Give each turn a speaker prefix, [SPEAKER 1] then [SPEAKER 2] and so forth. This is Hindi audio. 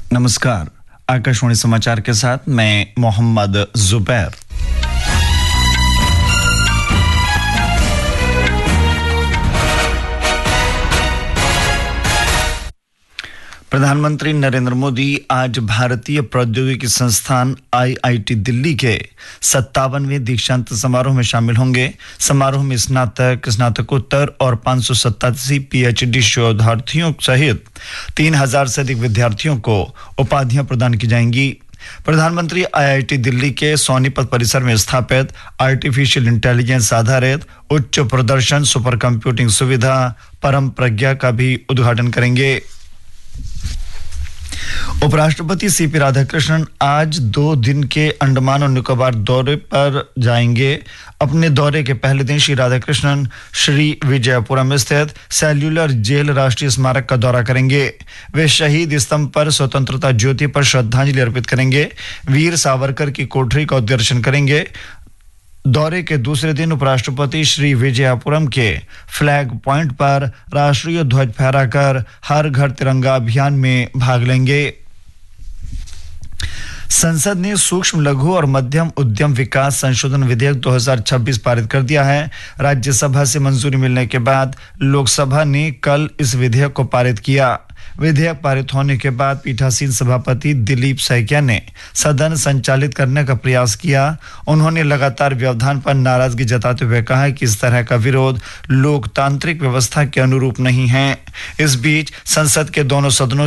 [SPEAKER 1] नमस्कार, आकाशवाणी समाचार के साथ मैं मोहम्मद जुबैर। प्रधानमंत्री नरेंद्र मोदी आज भारतीय प्रौद्योगिकी संस्थान IIT दिल्ली के 57वें दीक्षांत समारोह में शामिल होंगे। समारोह में स्नातक, स्नातकोत्तर और 587 PhD शोधार्थियों सहित 3000 से अधिक विद्यार्थियों को उपाधियां प्रदान की जाएंगी। प्रधानमंत्री IIT दिल्ली के सोनीपत परिसर में स्थापित आर्टिफिशियल इंटेलिजेंस आधारित उच्च प्रदर्शन सुपर कंप्यूटिंग सुविधा परम प्रज्ञा का भी उद्घाटन करेंगे। उपराष्ट्रपति CP राधाकृष्णन आज 2 दिन के अंडमान और निकोबार दौरे पर जाएंगे। अपने दौरे के पहले दिन श्री राधाकृष्णन श्री विजयपुरम स्थित सेल्युलर जेल राष्ट्रीय स्मारक का दौरा करेंगे। वे शहीद स्तंभ पर स्वतंत्रता ज्योति पर श्रद्धांजलि अर्पित करेंगे। वीर सावरकर की कोठरी का दर्शन करेंगे। दौरे के दूसरे दिन उपराष्ट्रपति श्री विजयपुरम के फ्लैग पॉइंट पर राष्ट्रीय ध्वज फहराकर हर घर तिरंगा अभियान में भाग लेंगे। संसद ने सूक्ष्म लघु और मध्यम उद्यम विकास संशोधन विधेयक 2026 पारित कर दिया है। राज्यसभा से मंजूरी मिलने के बाद लोकसभा ने कल इस विधेयक को पारित किया। विधेयक पारित होने के बाद पीठासीन सभापति दिलीप सैकिया ने सदन संचालित करने का प्रयास किया। उन्होंने लगातार व्यवधान पर नाराजगी जताते हुए कहा कि इस तरह का विरोध लोकतांत्रिक व्यवस्था के अनुरूप नहीं है। इस बीच संसद के दोनों सदनों